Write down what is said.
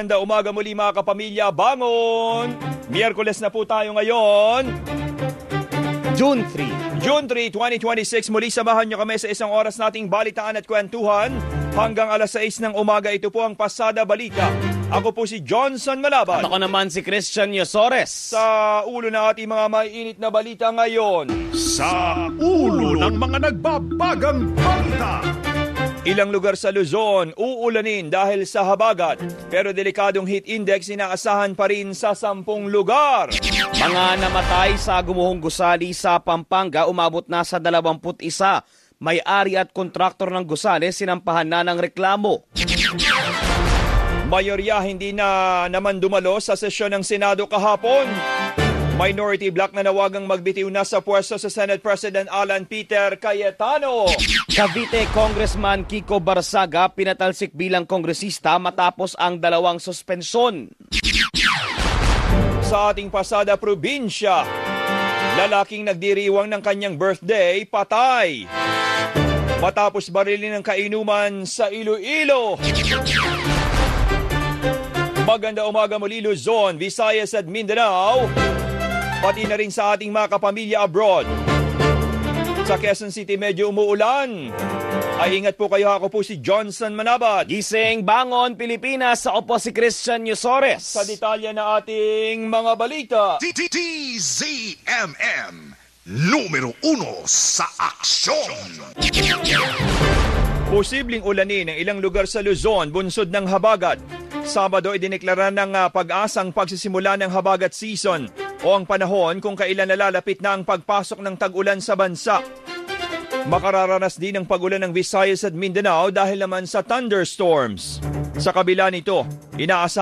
Magandang umaga muli mga kapamilya, bangon! Miyerkules na po tayo ngayon. June 3, 2026, muli samahan nyo kami sa isang oras nating balitaan at kwentuhan. Hanggang alas 6 ng umaga, ito po ang Pasada Balita. Ako po si Johnson Malaban. at ako naman si Christian Yosores. Sa ulo na ating mga maiinit na balita ngayon. Sa ulo ng mga nagbabagang balita. Ilang lugar sa Luzon uulanin dahil sa habagat. Pero delikadong heat index inaasahan pa rin sa 10 lugar. Mga namatay sa gumuhong gusali sa Pampanga umabot na sa 21. May-ari at kontraktor ng gusali sinampahan na ng reklamo. Mayorya hindi na naman dumalo sa sesyon ng Senado kahapon. Minority bloc na nawagang magbitiw na sa pwesto sa Senate President Alan Peter Cayetano. Cavite Congressman Kiko Barsaga pinatalsik bilang kongresista matapos ang 2 suspensyon. Sa ating Pasada Probinsya, lalaking nagdiriwang ng kanyang birthday, patay. Matapos barilin ng kainuman sa Iloilo. Maganda umaga muli Luzon, Visayas at Mindanao. Pati na rin sa ating mga kapamilya abroad. Sa Quezon City medyo umuulan. Ay ingat po kayo, ako po si Johnson Manabat. Gising bangon Pilipinas, sa opo si Christian Yosores. Sa detalye na ating mga balita. TZMM, numero 1 sa aksyon. Posibleng ulanin ng ilang lugar sa Luzon, bunsod ng habagat. Sabado idineklara ng pag-asang pagsisimula ng habagat season o ang panahon kung kailan nalalapit na ang pagpasok ng tag-ulan sa bansa. Makararanas din ng pag-ulan ng Visayas at Mindanao dahil naman sa thunderstorms. Sa kabila nito, inaasahan